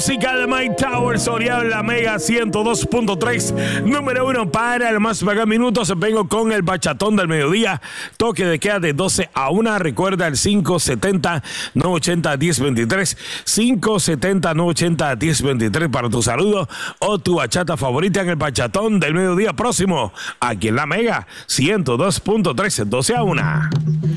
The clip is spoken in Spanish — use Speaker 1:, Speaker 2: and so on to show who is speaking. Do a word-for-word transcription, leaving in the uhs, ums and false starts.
Speaker 1: música de Mike Towers, Soriano en la Mega ciento dos punto tres, número uno para el más vaga minutos. Vengo con el bachatón del mediodía, toque de queda de doce a una. Recuerda el cinco setenta, nueve ochenta, diez veintitrés, cinco setenta, nueve ochenta, diez veintitrés para tu saludo o tu bachata favorita en el bachatón del mediodía próximo, aquí en la Mega ciento dos punto tres, doce a una.